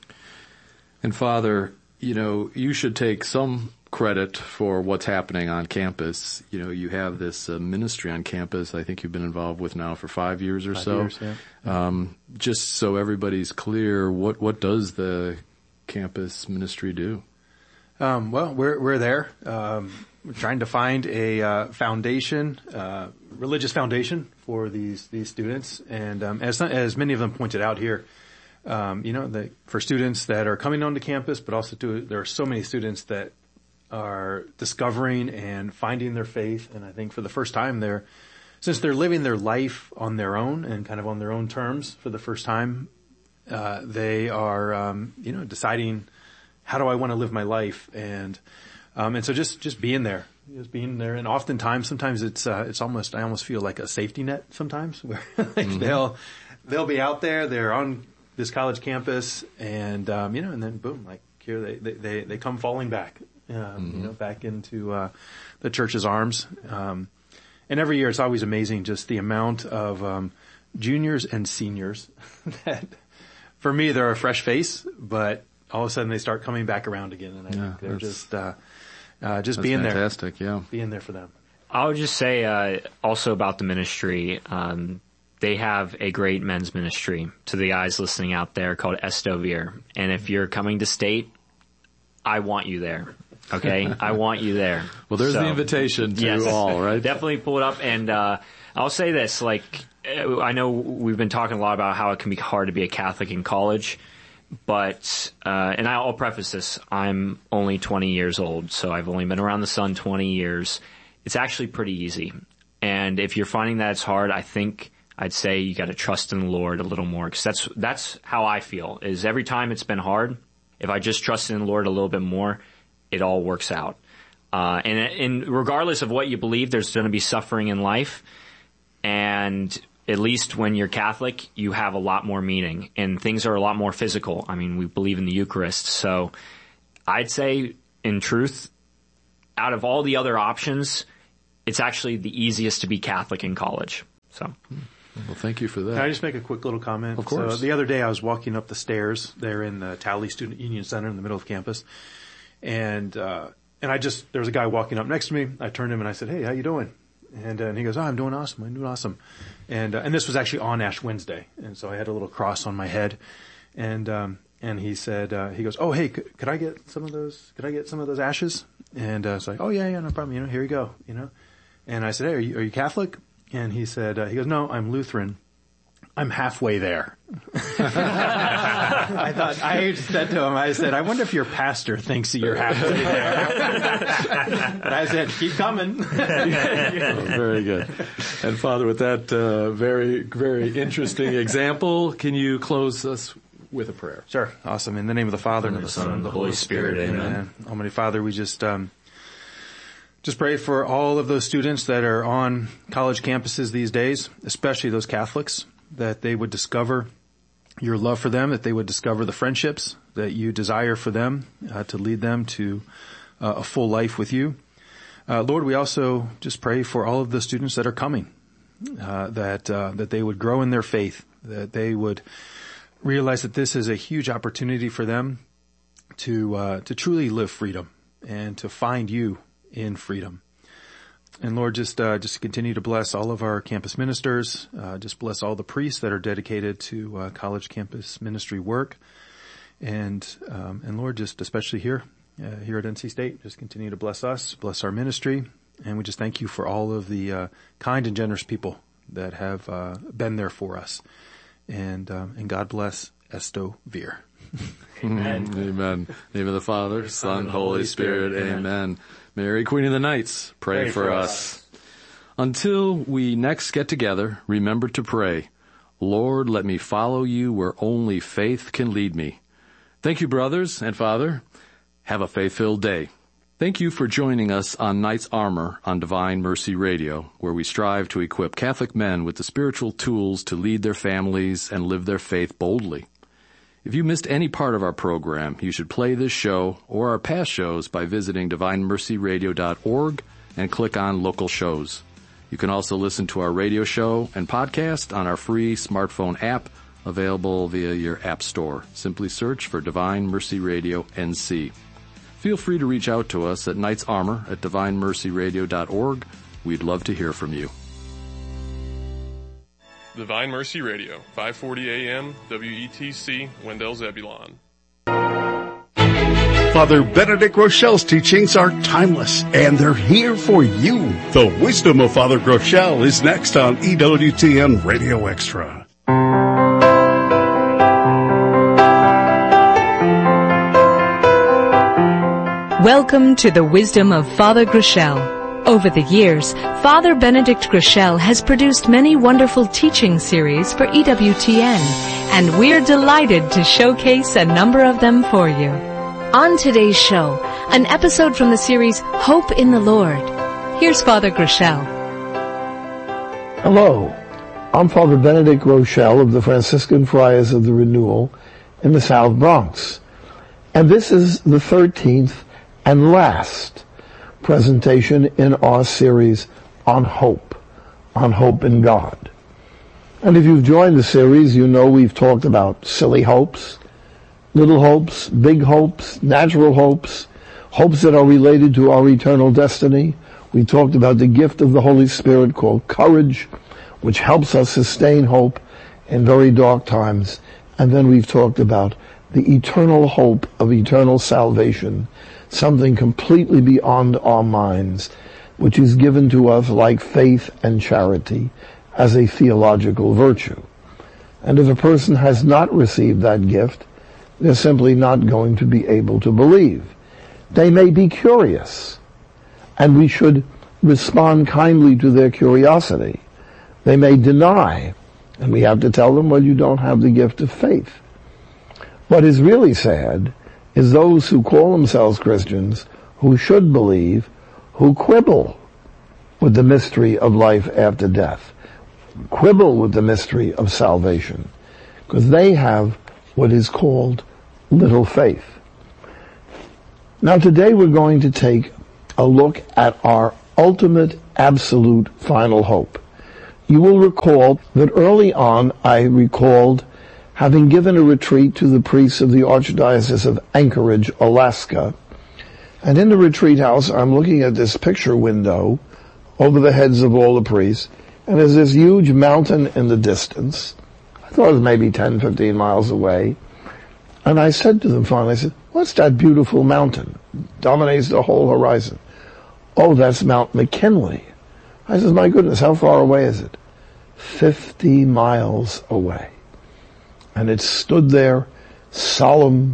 Speaker 6: And Father, you know, you should take some credit for what's happening on campus. You know, you have this uh, ministry on campus I think you've been involved with now for five years or
Speaker 4: Five
Speaker 6: so.
Speaker 4: years, yeah.
Speaker 6: Um, just so everybody's clear, what, what does the campus ministry do?
Speaker 4: Um, well, we're we're there. Um, we're trying to find a uh, foundation, uh, religious foundation for these these students, and um, as as many of them pointed out here, um, you know, the, for students that are coming onto campus, but also to there are so many students that are discovering and finding their faith, and I think for the first time, they're since they're living their life on their own and kind of on their own terms for the first time, uh, they are um, you know deciding, how do I want to live my life? And, um, and so just, just being there, just being there. And oftentimes, sometimes it's, uh, it's almost, I almost feel like a safety net sometimes where like mm-hmm. they'll, they'll be out there, they're on this college campus and, um, you know, and then boom, like here they, they, they, they come falling back, um, mm-hmm. you know, back into, uh, the church's arms. Um, and every year it's always amazing just the amount of, um, juniors and seniors that for me, they're a fresh face, but all of a sudden they start coming back around again, and I
Speaker 6: yeah,
Speaker 4: think they're just uh, uh, just
Speaker 6: that's
Speaker 4: being
Speaker 6: fantastic,
Speaker 4: there,
Speaker 6: yeah,
Speaker 4: being there for them.
Speaker 1: I would just say uh, also about the ministry, um, they have a great men's ministry to the guys listening out there called Estovir, and if you're coming to State, I want you there. Okay, I want you there.
Speaker 6: Well, there's
Speaker 1: so,
Speaker 6: the invitation to
Speaker 1: yes,
Speaker 6: all, right?
Speaker 1: Definitely pull it up, and uh, I'll say this: like, I know we've been talking a lot about how it can be hard to be a Catholic in college. But, uh, and I'll preface this, I'm only twenty years old, so I've only been around the sun twenty years. It's actually pretty easy. And if you're finding that it's hard, I think I'd say you gotta trust in the Lord a little more, because that's, that's how I feel, is every time it's been hard, if I just trust in the Lord a little bit more, it all works out. Uh, and, and regardless of what you believe, there's going to be suffering in life. And at least when you're Catholic, you have a lot more meaning and things are a lot more physical. I mean, we believe in the Eucharist. So I'd say, in truth, out of all the other options, it's actually the easiest to be Catholic in college. So,
Speaker 6: well, thank you for that.
Speaker 4: Can I just make a quick little comment?
Speaker 6: Of course.
Speaker 4: So the other day I was walking up the stairs there in the Tally Student Union Center in the middle of campus, and uh, and I just, there was a guy walking up next to me. I turned to him and I said, "Hey, how you doing?" And, uh, and he goes, "Oh, I'm doing awesome. I'm doing awesome." And uh, and this was actually on Ash Wednesday, and so I had a little cross on my head, and um, and he said, uh, he goes, "Oh, hey, could, could I get some of those? Could I get some of those ashes?" And uh, it's like, "Oh yeah, yeah, no problem. You know, here you go." You know, and I said, "Hey, are you, are you Catholic?" And he said, uh, he goes, "No, I'm Lutheran. I'm halfway there." I thought, I said to him, I said, "I wonder if your pastor thinks that you're halfway there." But I said, "Keep coming."
Speaker 6: Oh, very good. And Father, with that uh, very, very interesting example, can you close us with a prayer?
Speaker 4: Sure. Awesome. In the name of the Father, and of the Son, and of the Holy Spirit. Amen. Amen. Almighty Father, we just, um, just pray for all of those students that are on college campuses these days, especially those Catholics, that they would discover your love for them, that they would discover the friendships that you desire for them, uh, to lead them to uh, a full life with you. Uh, Lord, we also just pray for all of the students that are coming, uh, that, uh, that they would grow in their faith, that they would realize that this is a huge opportunity for them to, uh, to truly live freedom and to find you in freedom. And Lord, just, uh, just continue to bless all of our campus ministers, uh, just bless all the priests that are dedicated to, uh, college campus ministry work. And, um, and Lord, just especially here, uh, here at N C State, just continue to bless us, bless our ministry. And we just thank you for all of the, uh, kind and generous people that have, uh, been there for us. And, um, and God bless Esto Vir.
Speaker 6: Amen. Amen. Name of the Father, Son, Holy Spirit. Amen. Amen. Mary, Queen of the Knights, pray, pray for, for us. us. Until we next get together, remember to pray, "Lord, let me follow you where only faith can lead me." Thank you, brothers and Father. Have a faith-filled day. Thank you for joining us on Knight's Armor on Divine Mercy Radio, where we strive to equip Catholic men with the spiritual tools to lead their families and live their faith boldly. If you missed any part of our program, you should play this show or our past shows by visiting divine mercy radio dot org and click on Local Shows. You can also listen to our radio show and podcast on our free smartphone app, available via your app store. Simply search for Divine Mercy Radio N C. Feel free to reach out to us at Knight's Armor at divine mercy radio dot org. We'd love to hear from you.
Speaker 7: Divine Mercy Radio, five forty A M, W E T C, Wendell Zebulon.
Speaker 8: Father Benedict Groeschel's teachings are timeless, and they're here for you. The Wisdom of Father Groeschel is next on E W T N Radio Extra.
Speaker 9: Welcome to the Wisdom of Father Groeschel. Over the years, Father Benedict Groeschel has produced many wonderful teaching series for E W T N, and we're delighted to showcase a number of them for you. On today's show, an episode from the series Hope in the Lord. Here's Father Groeschel.
Speaker 10: Hello, I'm Father Benedict Groeschel of the Franciscan Friars of the Renewal in the South Bronx, and this is the thirteenth and last presentation in our series on hope, on hope in God. And if you've joined the series, you know we've talked about silly hopes, little hopes, big hopes, natural hopes, hopes that are related to our eternal destiny. We talked about the gift of the Holy Spirit called courage, which helps us sustain hope in very dark times. And then we've talked about the eternal hope of eternal salvation, something completely beyond our minds, which is given to us like faith and charity as a theological virtue. And if a person has not received that gift, they're simply not going to be able to believe. They may be curious, and we should respond kindly to their curiosity. They may deny, and we have to tell them, well, you don't have the gift of faith. What is really sad is those who call themselves Christians, who should believe, who quibble with the mystery of life after death, quibble with the mystery of salvation, because they have what is called little faith. Now today we're going to take a look at our ultimate, absolute, final hope. You will recall that early on I recalled having given a retreat to the priests of the Archdiocese of Anchorage, Alaska. And in the retreat house, I'm looking at this picture window over the heads of all the priests, and there's this huge mountain in the distance. I thought it was maybe ten, fifteen miles away. And I said to them finally, I said, what's that beautiful mountain? Dominates the whole horizon. Oh, that's Mount McKinley. I said, my goodness, how far away is it? Fifty miles away. And it stood there, solemn,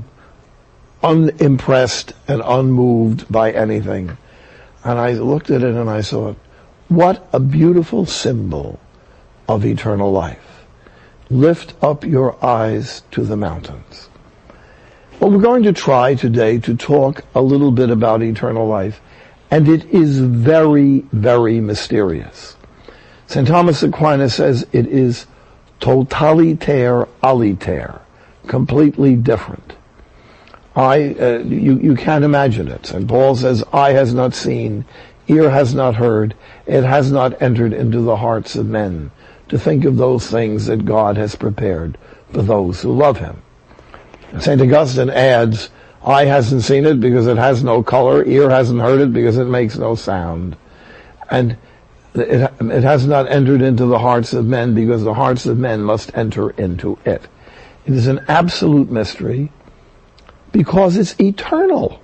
Speaker 10: unimpressed and unmoved by anything. And I looked at it and I thought, what a beautiful symbol of eternal life. Lift up your eyes to the mountains. Well, we're going to try today to talk a little bit about eternal life, and it is very, very mysterious. Saint Thomas Aquinas says it is totaliter aliter, completely different. I, uh, you, you can't imagine it. Saint Paul says, eye has not seen, ear has not heard, it has not entered into the hearts of men to think of those things that God has prepared for those who love him. Saint Augustine adds, eye hasn't seen it because it has no color, ear hasn't heard it because it makes no sound. And it, it has not entered into the hearts of men because the hearts of men must enter into it. It is an absolute mystery because it's eternal.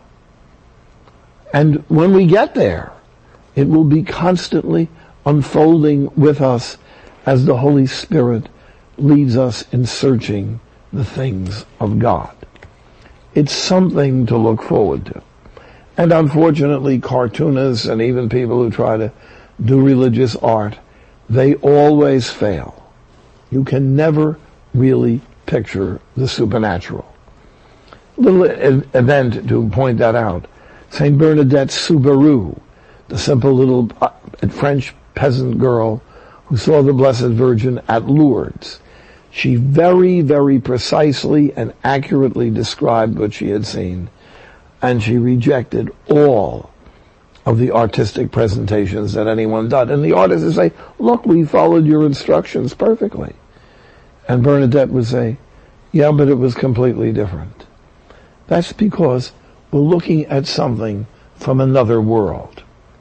Speaker 10: And when we get there, it will be constantly unfolding with us as the Holy Spirit leads us in searching the things of God. It's something to look forward to. And unfortunately, cartoonists and even people who try to do religious art, they always fail. You can never really picture the supernatural. Little event to point that out. Saint Bernadette Soubirous, the simple little French peasant girl who saw the Blessed Virgin at Lourdes. She very, very precisely and accurately described what she had seen, and she rejected all of the artistic presentations that anyone did. And the artists would say, look, we followed your instructions perfectly. And Bernadette would say, yeah, but it was completely different. That's because we're looking at something from another world.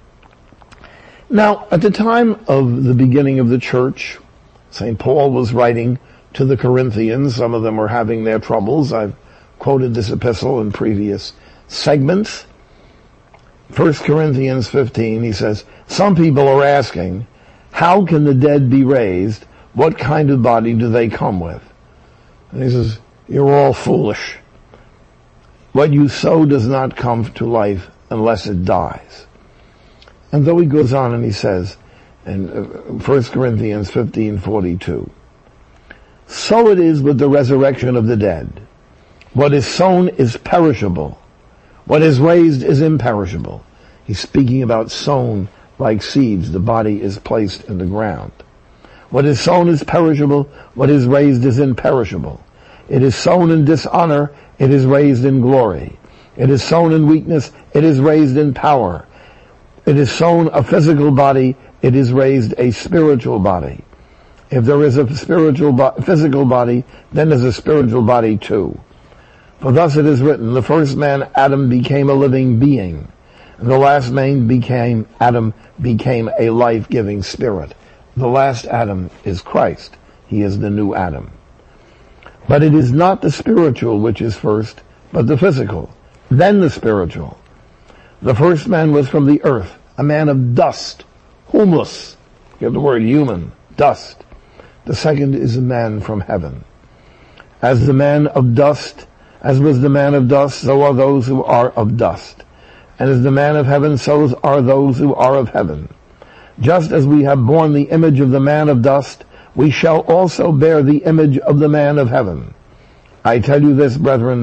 Speaker 10: Now, at the time of the beginning of the church, Saint Paul was writing to the Corinthians. Some of them were having their troubles. I've quoted this epistle in previous segments. First Corinthians fifteen, he says, some people are asking, how can the dead be raised? What kind of body do they come with? And he says, you're all foolish. What you sow does not come to life unless it dies. And though he goes on and he says in First Corinthians fifteen forty-two, so it is with the resurrection of the dead. What is sown is perishable. What is raised is imperishable. He's speaking about sown like seeds. The body is placed in the ground. What is sown is perishable. What is raised is imperishable. It is sown in dishonor. It is raised in glory. It is sown in weakness. It is raised in power. It is sown a physical body. It is raised a spiritual body. If there is a spiritual, bo- physical body, then there's a spiritual body too. For thus it is written, the first man, Adam, became a living being, and the last man became, Adam became a life-giving spirit. The last Adam is Christ. He is the new Adam. But it is not the spiritual which is first, but the physical, then the spiritual. The first man was from the earth, a man of dust, humus. Get the word human, dust. The second is a man from heaven. As the man of dust, as was the man of dust, so are those who are of dust. And as the man of heaven, so are those who are of heaven. Just as we have borne the image of the man of dust, we shall also bear the image of the man of heaven. I tell you this, brethren,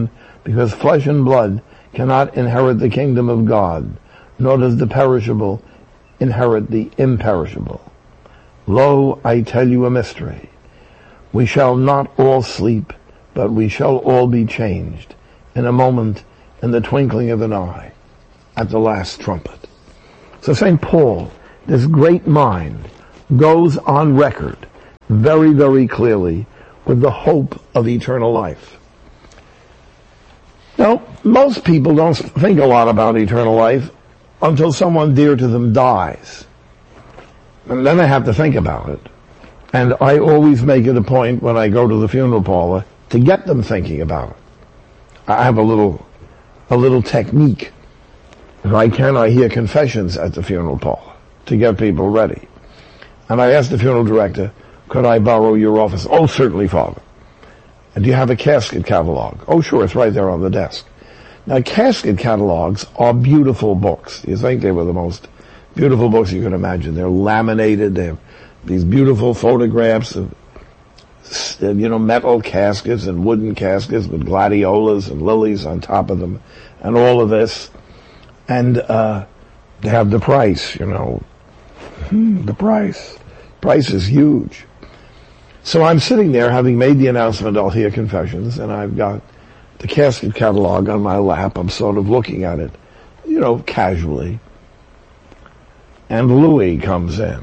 Speaker 10: because flesh and blood cannot inherit the kingdom of God, nor does the perishable inherit the imperishable. Lo, I tell you a mystery. We shall not all sleep, but we shall all be changed in a moment, in the twinkling of an eye, at the last trumpet. So Saint Paul, this great mind, goes on record very, very clearly with the hope of eternal life. Now, most people don't think a lot about eternal life until someone dear to them dies. And then they have to think about it. And I always make it a point when I go to the funeral parlor to get them thinking about it. I have a little, a little technique. If I can, I hear confessions at the funeral parlor to get people ready. And I asked the funeral director, could I borrow your office? Oh, certainly, Father. And do you have a casket catalog? Oh, sure, it's right there on the desk. Now, casket catalogs are beautiful books. You think they were the most beautiful books you can imagine. They're laminated. They have these beautiful photographs of, you know, metal caskets and wooden caskets with gladiolas and lilies on top of them and all of this. And uh they have the price, you know. Hmm, the price. Price is huge. So I'm sitting there having made the announcement, I'll hear confessions, and I've got the casket catalog on my lap. I'm sort of looking at it, you know, casually. And Louis comes in.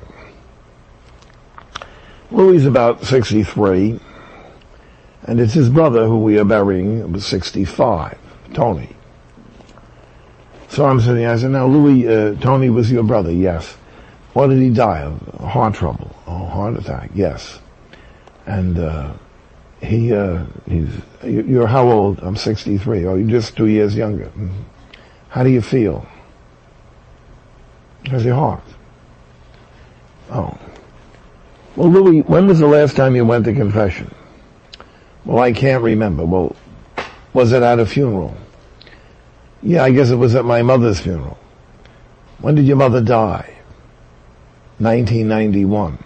Speaker 10: Louis is about sixty-three, and it's his brother who we are burying, who was sixty-five, Tony. So I'm sitting there, I said, now Louis, uh, Tony was your brother? Yes. What did he die of? Heart trouble. Oh, heart attack, yes. And, uh, he, uh, he's, you're how old? I'm sixty-three. Oh, you're just two years younger. Mm-hmm. How do you feel? How's your heart? Oh. Well, Louis, when was the last time you went to confession? Well, I can't remember. Well, was it at a funeral? Yeah, I guess it was at my mother's funeral. When did your mother die? nineteen ninety-one.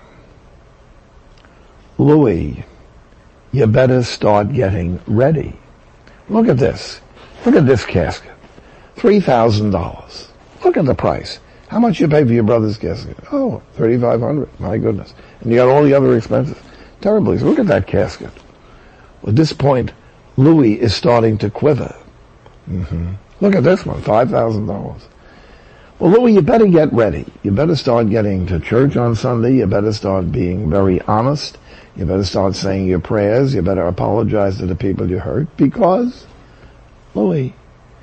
Speaker 10: Louis, you better start getting ready. Look at this. Look at this casket. three thousand dollars. Look at the price. How much you pay for your brother's casket? Oh, thirty-five hundred dollars. My goodness. And you got all the other expenses. Terribly. So look at that casket. At this point, Louis is starting to quiver. Mm-hmm. Look at this one, five thousand dollars. Well, Louis, you better get ready. You better start getting to church on Sunday. You better start being very honest. You better start saying your prayers. You better apologize to the people you hurt, because, Louis,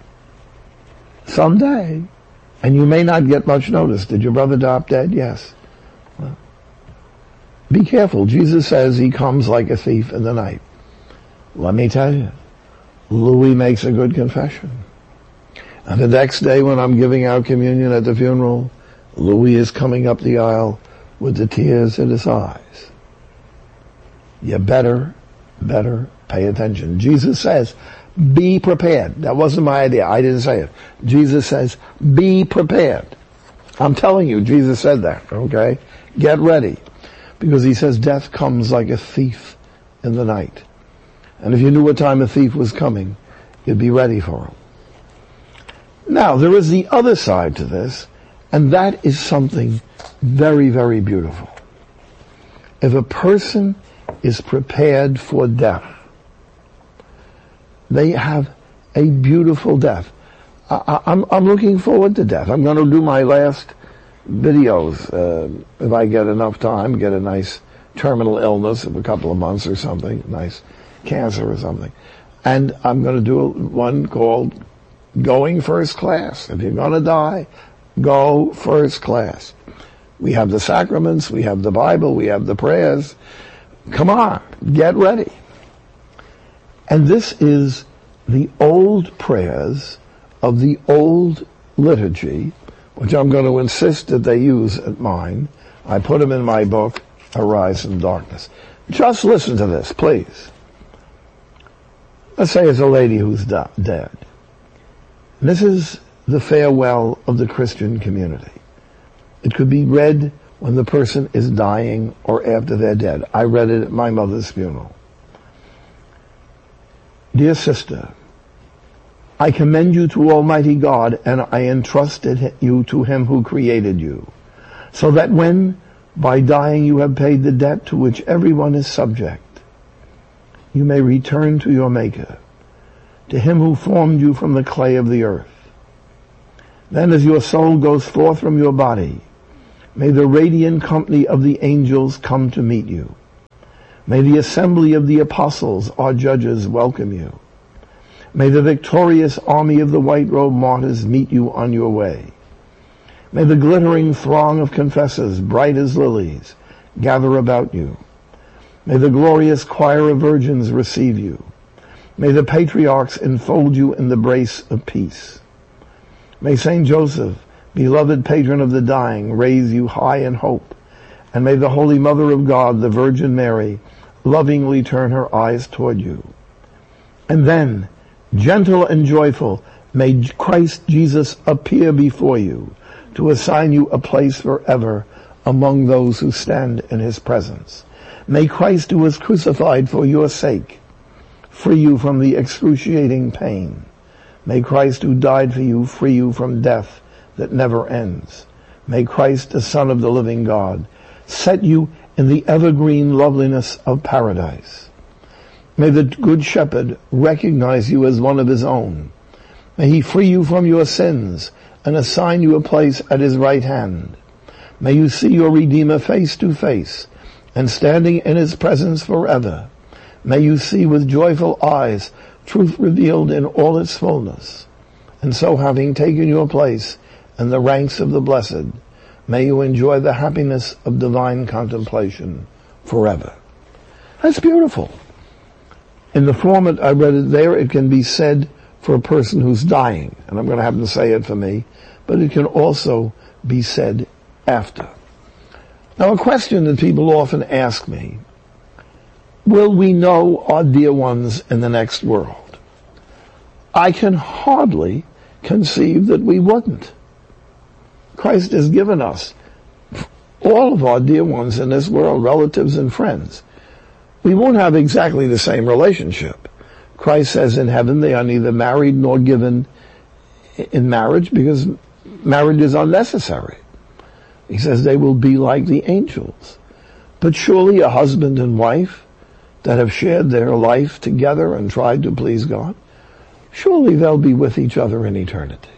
Speaker 10: someday, and you may not get much notice. Did your brother drop dead? Yes. Well, be careful. Jesus says he comes like a thief in the night. Let me tell you, Louis makes a good confession. And the next day when I'm giving out communion at the funeral, Louis is coming up the aisle with the tears in his eyes. You better, better pay attention. Jesus says, be prepared. That wasn't my idea. I didn't say it. Jesus says, be prepared. I'm telling you, Jesus said that, okay? Get ready. Because he says death comes like a thief in the night. And if you knew what time a thief was coming, you'd be ready for him. Now, there is the other side to this, and that is something very, very beautiful. If a person is prepared for death, they have a beautiful death. I, I'm, I'm looking forward to death. I'm going to do my last videos, uh, if I get enough time, get a nice terminal illness of a couple of months or something, nice cancer or something. And I'm going to do one called Going First Class. If you're going to die, go first class. We have the sacraments, we have the Bible, we have the prayers. Come on, get ready. And this is the old prayers of the old liturgy, which I'm going to insist that they use at mine. I put them in my book, Arise from Darkness. Just listen to this, please. Let's say it's a lady who's da- dead. This is the farewell of the Christian community. It could be read when the person is dying or after they're dead. I read it at my mother's funeral. Dear sister, I commend you to Almighty God, and I entrusted you to him who created you, so that when, by dying, you have paid the debt to which everyone is subject, you may return to your Maker, to him who formed you from the clay of the earth. Then as your soul goes forth from your body, may the radiant company of the angels come to meet you. May the assembly of the apostles, our judges, welcome you. May the victorious army of the white-robed martyrs meet you on your way. May the glittering throng of confessors, bright as lilies, gather about you. May the glorious choir of virgins receive you. May the patriarchs enfold you in the brace of peace. May Saint Joseph, beloved patron of the dying, raise you high in hope. And may the Holy Mother of God, the Virgin Mary, lovingly turn her eyes toward you. And then, gentle and joyful, may Christ Jesus appear before you to assign you a place forever among those who stand in his presence. May Christ, who was crucified for your sake, free you from the excruciating pain. May Christ, who died for you, free you from death that never ends. May Christ, the Son of the living God, set you in the evergreen loveliness of paradise. May the Good Shepherd recognize you as one of his own. May he free you from your sins and assign you a place at his right hand. May you see your Redeemer face to face and standing in his presence forever. May you see with joyful eyes truth revealed in all its fullness. And so, having taken your place in the ranks of the blessed, may you enjoy the happiness of divine contemplation forever. That's beautiful. In the format I read it there, it can be said for a person who's dying, and I'm going to have them say it for me, but it can also be said after. Now, a question that people often ask me, will we know our dear ones in the next world? I can hardly conceive that we wouldn't. Christ has given us all of our dear ones in this world, relatives and friends. We won't have exactly the same relationship. Christ says in heaven they are neither married nor given in marriage because marriage is unnecessary. He says they will be like the angels. But surely a husband and wife that have shared their life together and tried to please God, surely they'll be with each other in eternity.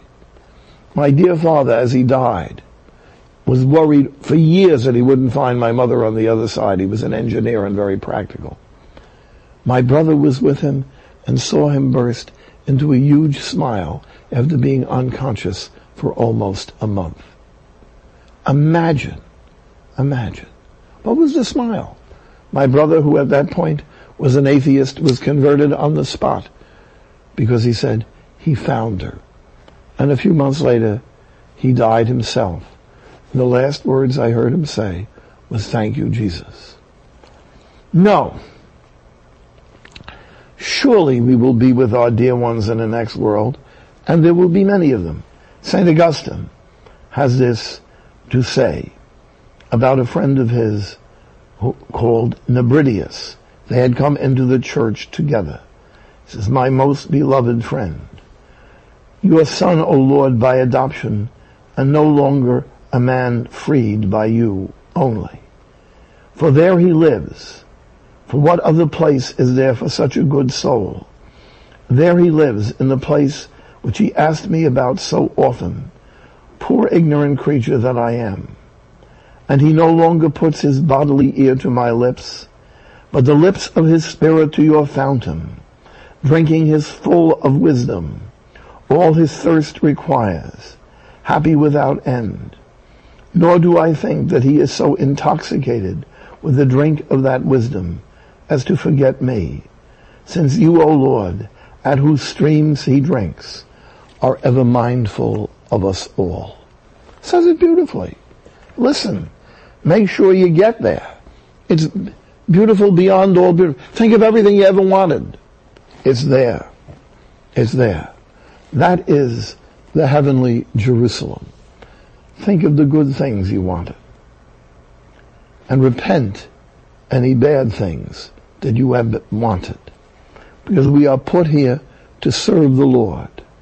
Speaker 10: My dear father, as he died, was worried for years that he wouldn't find my mother on the other side. He was an engineer and very practical. My brother was with him and saw him burst into a huge smile after being unconscious for almost a month. Imagine, imagine. What was the smile? My brother, who at that point was an atheist, was converted on the spot because he said he found her. And a few months later, he died himself. And the last words I heard him say was, "Thank you, Jesus." No. Surely we will be with our dear ones in the next world, and there will be many of them. Saint Augustine has this to say about a friend of his who, called Nebridius. They had come into the church together. He says, "My most beloved friend, your son, O Lord, by adoption, and no longer a man freed by you only. For there he lives. For what other place is there for such a good soul? There he lives in the place which he asked me about so often, poor ignorant creature that I am. And he no longer puts his bodily ear to my lips, but the lips of his spirit to your fountain, drinking his full of wisdom, all his thirst requires, happy without end. Nor do I think that he is so intoxicated with the drink of that wisdom as to forget me, since you, O Lord, at whose streams he drinks, are ever mindful of us all." Says it beautifully. Listen, make sure you get there. It's beautiful beyond all beautiful. Think of everything you ever wanted. It's there. It's there. That is the heavenly Jerusalem. Think of the good things you wanted. And repent any bad things that you have wanted. Because we are put here to serve the Lord.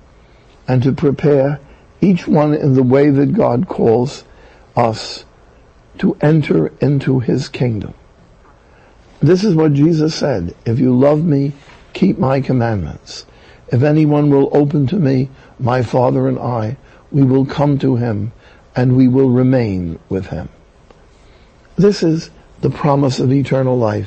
Speaker 10: and to prepare each one in the way that God calls us to enter into his kingdom. This is what Jesus said, if you love me, keep my commandments. If anyone will open to me, my Father and I, we will come to him and we will remain with him. This is the promise of eternal life